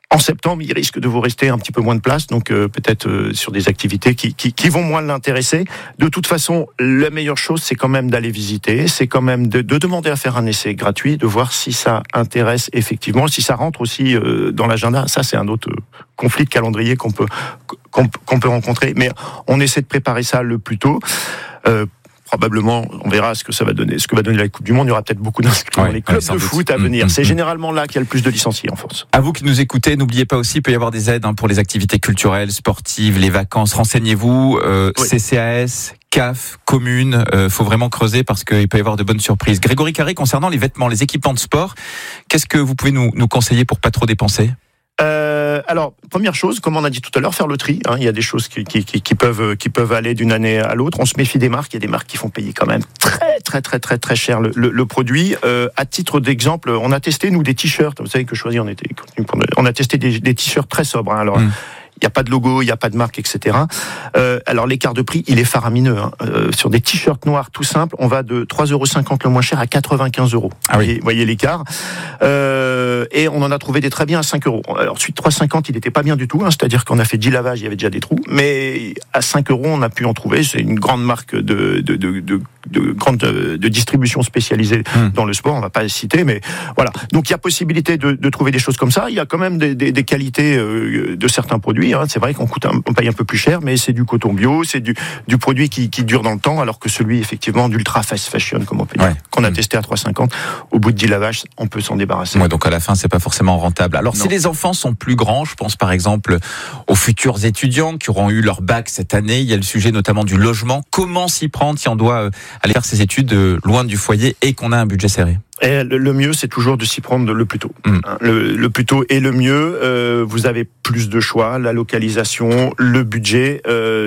En septembre, il risque de vous rester un petit peu moins de place, donc peut-être sur des activités qui vont moins l'intéresser. De toute façon, la meilleure chose, c'est quand même d'aller visiter, c'est quand même de demander à faire un essai gratuit, de voir si ça intéresse effectivement, si ça rentre aussi dans l'agenda. Ça, c'est un autre conflit de calendrier qu'on peut rencontrer, mais on essaie de préparer ça le plus tôt. Probablement, on verra ce que ça va donner, ce que va donner la Coupe du Monde. Il y aura peut-être beaucoup d'inscrits dans les clubs de foot à venir. C'est généralement là qu'il y a le plus de licenciés en France. À vous qui nous écoutez, n'oubliez pas aussi, il peut y avoir des aides pour les activités culturelles, sportives, les vacances. Renseignez-vous, CCAS, CAF, commune, faut vraiment creuser parce qu'il peut y avoir de bonnes surprises. Grégory Carré, concernant les vêtements, les équipements de sport, qu'est-ce que vous pouvez nous conseiller pour pas trop dépenser ? Alors, première chose, comme on a dit tout à l'heure, faire le tri. Il y a des choses qui peuvent aller d'une année à l'autre. On se méfie des marques. Il y a des marques qui font payer quand même très cher le produit. À titre d'exemple, on a testé nous des t-shirts. Vous savez que Choisy on a testé des t-shirts très sobres. Alors. Il n'y a pas de logo, il n'y a pas de marque, etc. Alors l'écart de prix, il est faramineux. Sur des t-shirts noirs tout simples, on va de 3,50€ le moins cher à 95€. Ah oui. Vous voyez l'écart. Et on en a trouvé des très bien à 5€. Alors ensuite, 3,50€, il n'était pas bien du tout. C'est-à-dire qu'on a fait 10 lavages, il y avait déjà des trous. Mais à 5€, on a pu en trouver. C'est une grande marque de distribution spécialisée dans le sport. On ne va pas les citer, mais voilà. Donc il y a possibilité de trouver des choses comme ça. Il y a quand même des qualités de certains produits. C'est vrai qu'on paye un peu plus cher, mais c'est du coton bio, c'est du produit qui dure dans le temps, alors que celui effectivement d'ultra fast fashion, comme on peut dire, qu'on a testé à 3,50, au bout de 10 lavages, on peut s'en débarrasser. Ouais, donc à la fin, c'est pas forcément rentable. Alors si les enfants sont plus grands, je pense par exemple aux futurs étudiants qui auront eu leur bac cette année, il y a le sujet notamment du logement. Comment s'y prendre si on doit aller faire ses études loin du foyer et qu'on a un budget serré ? Et le mieux, c'est toujours de s'y prendre le plus tôt. Le plus tôt est le mieux. Vous avez plus de choix, la localisation, le budget.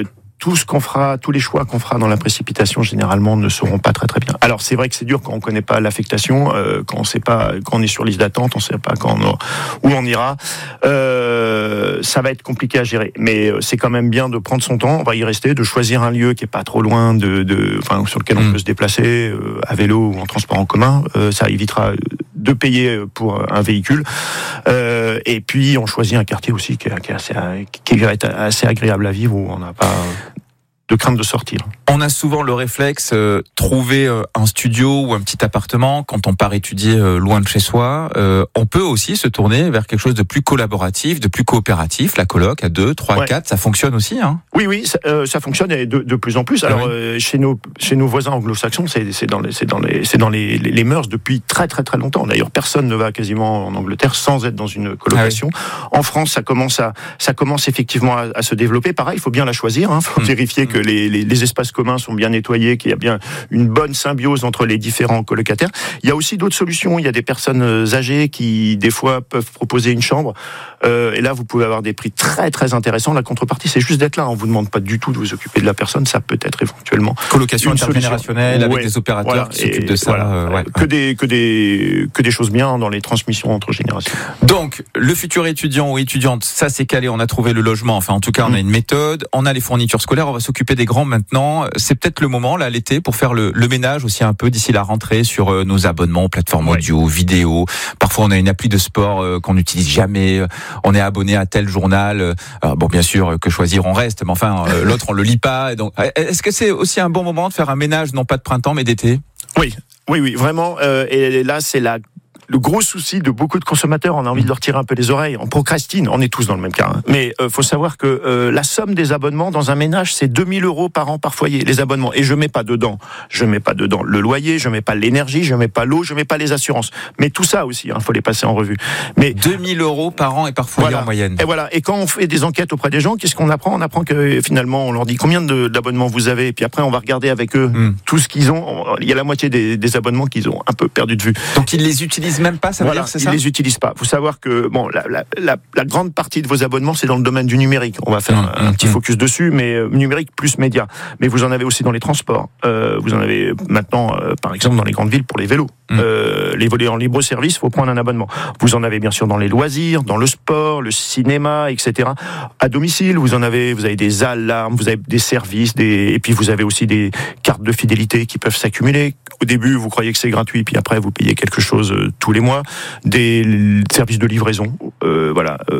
Tous les choix qu'on fera dans la précipitation, généralement, ne seront pas très bien. Alors, c'est vrai que c'est dur quand on connaît pas l'affectation, quand on sait pas, quand on est sur liste d'attente, on sait pas où on ira. Ça va être compliqué à gérer. Mais c'est quand même bien de prendre son temps, on va y rester, de choisir un lieu qui est pas trop loin sur lequel on peut se déplacer, à vélo ou en transport en commun. Ça évitera de payer pour un véhicule. Et puis, on choisit un quartier aussi qui va être assez agréable à vivre, où on n'a pas de crainte de sortir. On a souvent le réflexe trouver un studio ou un petit appartement quand on part étudier loin de chez soi. On peut aussi se tourner vers quelque chose de plus collaboratif, de plus coopératif. La coloc à 2, 3, 4, ça fonctionne aussi. Oui, ça fonctionne et de plus en plus. Alors chez nos voisins anglo-saxons, c'est dans les mœurs depuis très longtemps. D'ailleurs, personne ne va quasiment en Angleterre sans être dans une colocation. En France, ça commence effectivement à se développer. Pareil, il faut bien la choisir. Il faut vérifier que les espaces communs sont bien nettoyés, qu'il y a bien une bonne symbiose entre les différents colocataires. Il y a aussi d'autres solutions. Il y a des personnes âgées qui, des fois, peuvent proposer une chambre. Et là, vous pouvez avoir des prix très intéressants. La contrepartie, c'est juste d'être là. On vous demande pas du tout de vous occuper de la personne. Ça peut être éventuellement colocation intergénérationnelle avec des opérateurs qui s'occupent de ça. Que des choses bien dans les transmissions entre générations. Donc, le futur étudiant ou étudiante, ça c'est calé. On a trouvé le logement. Enfin, en tout cas, on a une méthode. On a les fournitures scolaires. On va s'occuper des grands maintenant. C'est peut-être le moment, là, l'été, pour faire le ménage aussi un peu d'ici la rentrée sur nos abonnements, plateformes audio, vidéo. Parfois, on a une appli de sport qu'on n'utilise jamais. On est abonné à tel journal. Bon, bien sûr, que choisir, on reste. Mais enfin, l'autre, on le lit pas. Donc, est-ce que c'est aussi un bon moment de faire un ménage, non pas de printemps, mais d'été ? Oui, vraiment. Et là, c'est le gros souci de beaucoup de consommateurs. On a envie de leur tirer un peu les oreilles. On procrastine. On est tous dans le même cas. Mais faut savoir que la somme des abonnements dans un ménage, c'est 2 000 € par an par foyer. Les abonnements. Et je mets pas dedans le loyer, je mets pas l'énergie, je mets pas l'eau, je mets pas les assurances. Mais tout ça aussi, faut les passer en revue. Mais 2 000 € par an et par foyer en moyenne. Et voilà. Et quand on fait des enquêtes auprès des gens, qu'est-ce qu'on apprend ? On apprend que finalement, on leur dit combien d'abonnements vous avez. Et puis après, on va regarder avec eux tout ce qu'ils ont. Il y a la moitié des abonnements qu'ils ont un peu perdu de vue. Donc ils les utilisent même pas, ça veut dire, c'est ça ? Ils les utilisent pas. Faut savoir que la grande partie de vos abonnements, c'est dans le domaine du numérique. On va faire un petit focus dessus, mais numérique plus média. Mais vous en avez aussi dans les transports. Vous en avez maintenant, par exemple, dans les grandes villes pour les vélos. Les volets en libre service, faut prendre un abonnement. Vous en avez bien sûr dans les loisirs, dans le sport, le cinéma, etc. À domicile, vous avez des alarmes, vous avez des services, et puis vous avez aussi des cartes de fidélité qui peuvent s'accumuler. Au début, vous croyez que c'est gratuit, puis après, vous payez quelque chose tous les mois. Des services de livraison,